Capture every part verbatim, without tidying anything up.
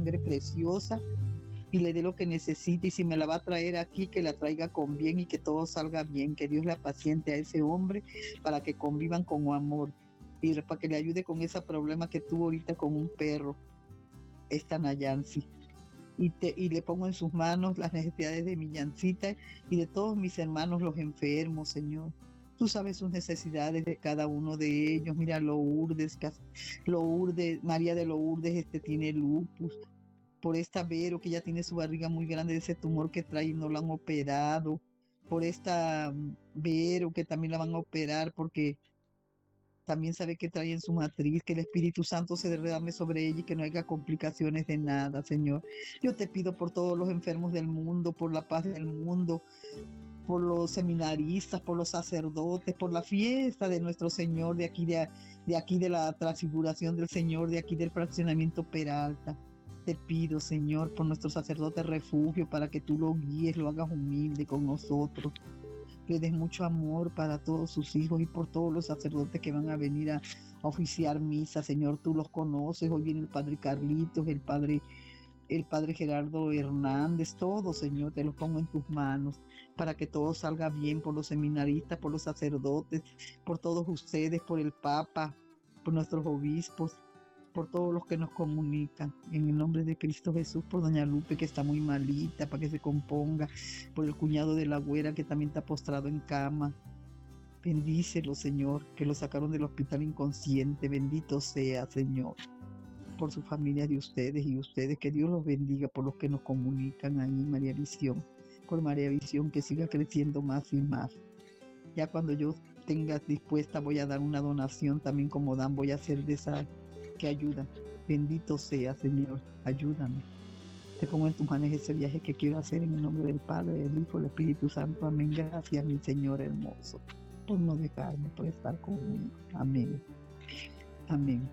sangre preciosa y le dé lo que necesite, y si me la va a traer aquí, que la traiga con bien y que todo salga bien, que Dios le paciente a ese hombre para que convivan con amor y para que le ayude con ese problema que tuvo ahorita con un perro, esta Nayansi. Y, te, y le pongo en sus manos las necesidades de mi Yancita y de todos mis hermanos, los enfermos, Señor. Tú sabes sus necesidades de cada uno de ellos. Mira, Lourdes, Lourdes, María de Lourdes, este tiene lupus. Por esta Vero, que ya tiene su barriga muy grande de ese tumor que trae y no la han operado. Por esta Vero, que también la van a operar porque también sabe que trae en su matriz, que el Espíritu Santo se derrame sobre ella y que no haya complicaciones de nada, Señor. Yo te pido por todos los enfermos del mundo, por la paz del mundo, por los seminaristas, por los sacerdotes, por la fiesta de nuestro Señor, de aquí de, de aquí de la transfiguración del Señor, de aquí del fraccionamiento Peralta. Te pido, Señor, por nuestro sacerdote refugio, para que tú lo guíes, lo hagas humilde con nosotros. Le des mucho amor para todos sus hijos y por todos los sacerdotes que van a venir a, a oficiar misa, Señor, tú los conoces. Hoy viene el Padre Carlitos, el Padre, el Padre Gerardo Hernández, todo, Señor, te los pongo en tus manos para que todo salga bien, por los seminaristas, por los sacerdotes, por todos ustedes, por el Papa, por nuestros obispos, por todos los que nos comunican, en el nombre de Cristo Jesús, por doña Lupe, que está muy malita, para que se componga, por el cuñado de la güera, que también está postrado en cama. Bendícelo, Señor, que lo sacaron del hospital inconsciente, bendito sea, Señor, por su familia de ustedes y ustedes, que Dios los bendiga, por los que nos comunican ahí, María Visión, por María Visión, que siga creciendo más y más. Ya cuando yo tenga dispuesta, voy a dar una donación, también como dan, voy a hacer de esa que ayuda. Bendito sea, Señor, ayúdame. Te pongo en tus manos ese viaje que quiero hacer en el nombre del Padre, del Hijo, del Espíritu Santo. Amén. Gracias, mi Señor hermoso, por no dejarme, por estar conmigo. Amén. Amén.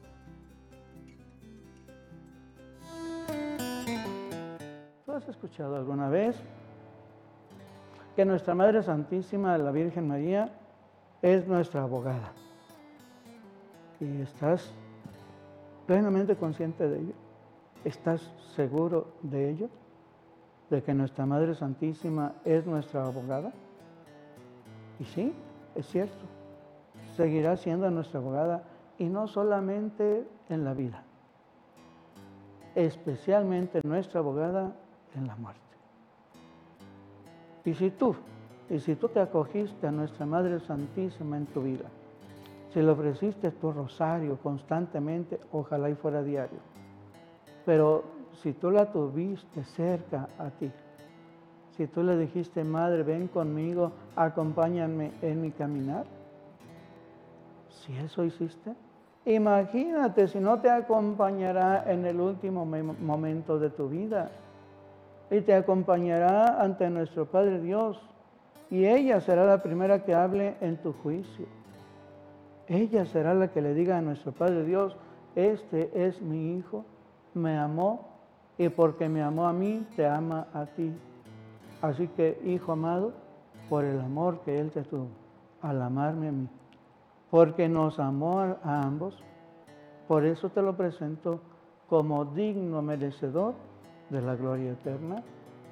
¿Tú has escuchado alguna vez que nuestra Madre Santísima, la Virgen María, es nuestra abogada? ¿Y estás plenamente consciente de ello? ¿Estás seguro de ello? ¿De que nuestra Madre Santísima es nuestra abogada? Y sí, es cierto. Seguirá siendo nuestra abogada, y no solamente en la vida, especialmente nuestra abogada en la muerte. Y si tú, y si tú te acogiste a nuestra Madre Santísima en tu vida, si le ofreciste tu rosario constantemente, ojalá y fuera diario, pero si tú la tuviste cerca a ti, si tú le dijiste, Madre, ven conmigo, acompáñame en mi caminar, si eso hiciste, imagínate si no te acompañará en el último momento de tu vida, y te acompañará ante nuestro Padre Dios, y ella será la primera que hable en tu juicio. Ella será la que le diga a nuestro Padre Dios, este es mi Hijo, me amó, y porque me amó a mí, te ama a ti. Así que, Hijo amado, por el amor que Él te tuvo, al amarme a mí, porque nos amó a ambos, por eso te lo presento como digno merecedor de la gloria eterna.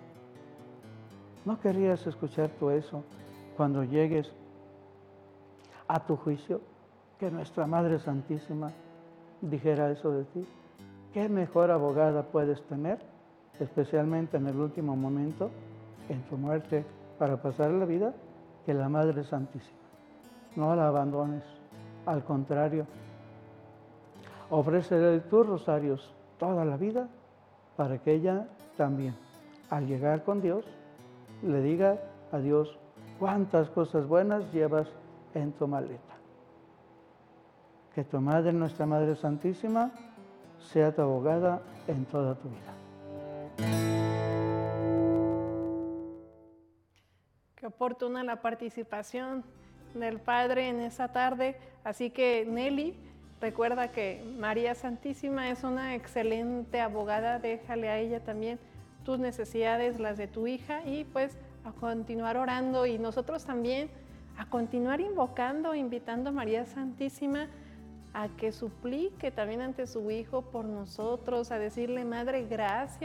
¿No querías escuchar tú eso cuando llegues a tu juicio? Que nuestra Madre Santísima dijera eso de ti. ¿Qué mejor abogada puedes tener, especialmente en el último momento, en tu muerte, para pasar la vida, que la Madre Santísima? No la abandones, al contrario, ofrécele tus rosarios toda la vida para que ella también, al llegar con Dios, le diga a Dios cuántas cosas buenas llevas en tu maleta. Que tu Madre, nuestra Madre Santísima, sea tu abogada en toda tu vida. Qué oportuna la participación del Padre en esta tarde. Así que, Nelly, recuerda que María Santísima es una excelente abogada. Déjale a ella también tus necesidades, las de tu hija, y pues a continuar orando, y nosotros también a continuar invocando, invitando a María Santísima a que suplique también ante su Hijo por nosotros, a decirle, Madre, gracias